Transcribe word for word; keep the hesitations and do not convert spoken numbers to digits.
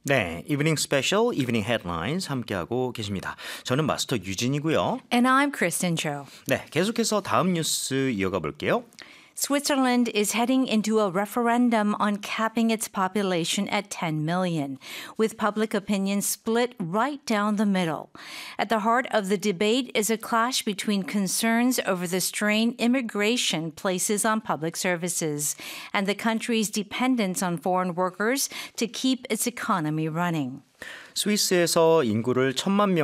네, 이브닝 스페셜, 이브닝 헤드라인스 함께하고 계십니다. 저는 마스터 유진이고요. And I'm Kristen Cho. 네, 계속해서 다음 뉴스 이어가 볼게요. Switzerland is heading into a referendum on capping its population at ten million, with public opinion split right down the middle. At the heart of the debate is a clash between concerns over the strain immigration places on public services and the country's dependence on foreign workers to keep its economy running. 스위스에서 인구를 천만